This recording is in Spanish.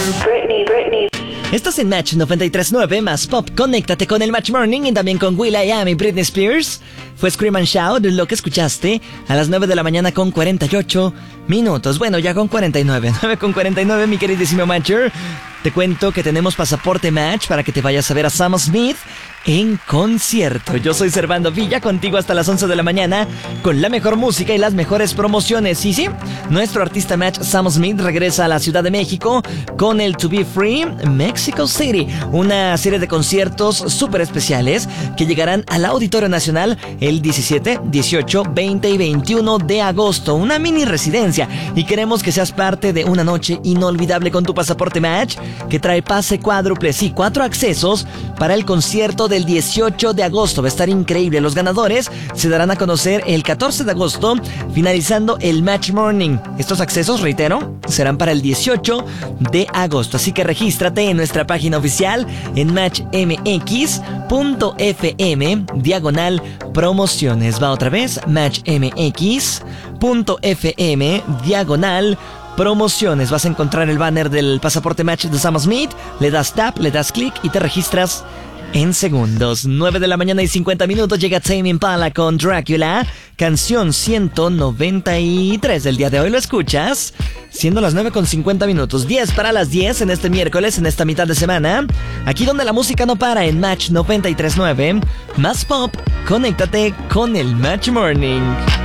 Britney. Estás en Match 93.9 más Pop. Conéctate con el Match Morning y también con will.i.am y Britney Spears. Fue Scream and Shout lo que escuchaste a las 9 de la mañana con 48 minutos. Bueno, ya con 49. 9 con 49, mi queridísimo Matcher. Te cuento que tenemos pasaporte Match para que te vayas a ver a Sam Smith en concierto. Yo soy Servando Villa, contigo hasta las 11 de la mañana con la mejor música y las mejores promociones. Y sí, nuestro artista Match Sam Smith regresa a la Ciudad de México con el To Be Free Mexico City, una serie de conciertos súper especiales que llegarán al Auditorio Nacional el 17, 18, 20 y 21 de agosto. Una mini residencia y queremos que seas parte de una noche inolvidable con tu pasaporte Match que trae pase cuádruple, sí, 4 accesos para el concierto del 18 de agosto. Va a estar increíble. Los ganadores se darán a conocer el 14 de agosto, finalizando el Match Morning. Estos accesos, reitero, serán para el 18 de agosto. Así que regístrate en nuestra página oficial en matchmx.fm/promociones. Va otra vez, matchmx.fm/promociones. Vas a encontrar el banner del pasaporte Match de Sam Smith. Le das tap, le das clic y te registras en segundos. 9 de la mañana y 50 minutos llega Tame Impala con Dracula, canción 193 del día de hoy. Lo escuchas siendo las 9 con 50 minutos, 10 para las 10 en este miércoles, en esta mitad de semana. Aquí donde la música no para, en Match 93.9 más Pop. Conéctate con el Match Morning.